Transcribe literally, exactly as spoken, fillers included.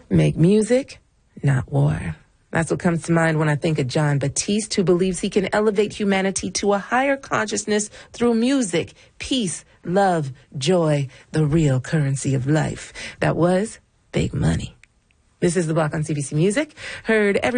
Make music, not war. That's what comes to mind when I think of John Batiste, who believes he can elevate humanity to a higher consciousness through music, peace, love, joy, the real currency of life. That was Big Money. This is The Block on C B C Music, heard every